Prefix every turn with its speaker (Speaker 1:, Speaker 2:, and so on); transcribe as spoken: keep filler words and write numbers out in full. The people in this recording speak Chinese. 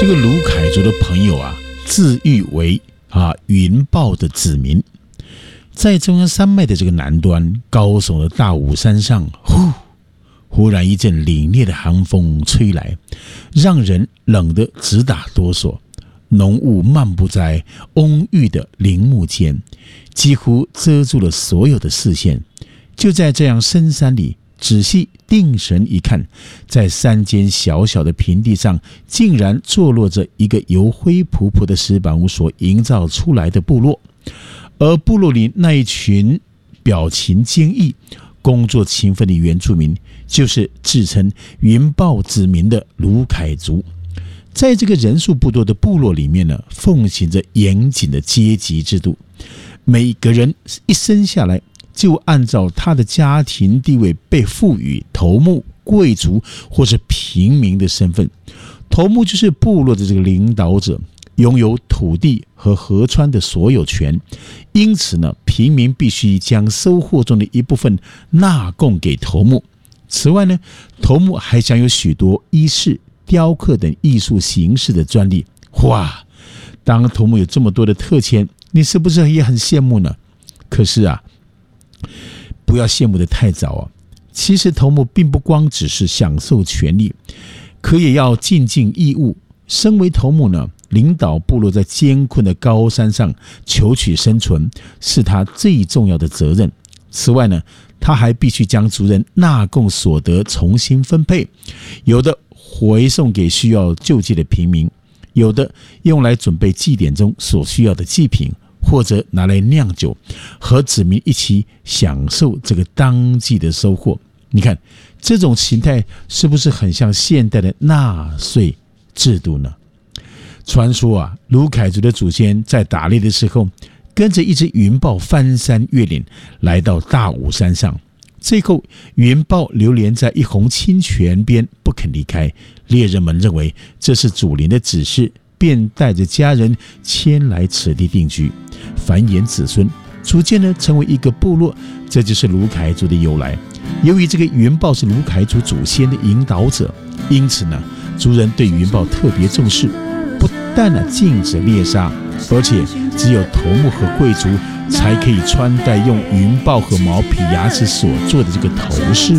Speaker 1: 个卢凯族的朋友啊，自喻为啊云豹的子民，在中央山脉的这个南端高耸的大武山上，呼，忽然一阵凛冽的寒风吹来，让人冷得直打哆嗦。浓雾漫步在蓊郁的林木间，几乎遮住了所有的视线。就在这样深山里，仔细定神一看，在山间小小的平地上，竟然坐落着一个由灰扑扑的石板屋所营造出来的部落。而部落里那一群表情坚毅、工作勤奋的原住民，就是自称云豹子民的卢凯族。在这个人数不多的部落里面呢，奉行着严谨的阶级制度，每个人一生下来就按照他的家庭地位被赋予头目、贵族或是平民的身份。头目就是部落的这个领导者，拥有土地和河川的所有权，因此呢，平民必须将收获中的一部分纳贡给头目。此外呢，头目还享有许多衣饰、雕刻等艺术形式的专利。哇，当头目有这么多的特权，你是不是也很羡慕呢？可是啊，不要羡慕得太早啊！其实头目并不光只是享受权利，可也要尽尽义务。身为头目呢，领导部落在艰困的高山上求取生存，是他最重要的责任。此外呢，他还必须将族人纳贡所得重新分配，有的回送给需要救济的平民，有的用来准备祭典中所需要的祭品，或者拿来酿酒，和子民一起享受这个当季的收获。你看，这种形态是不是很像现代的纳税制度呢？传说啊，卢凯族的祖先在打猎的时候，跟着一只云豹翻山越岭，来到大武山上。最后，云豹流连在一泓清泉边不肯离开。猎人们认为这是祖灵的指示，便带着家人迁来此地定居，繁衍子孙，逐渐呢成为一个部落。这就是卢凯族的由来。由于这个云豹是卢凯族祖先的引导者，因此呢，族人对云豹特别重视，不但呢禁止猎杀，而且只有头目和贵族才可以穿戴用云豹和毛皮牙齿所做的这个头饰。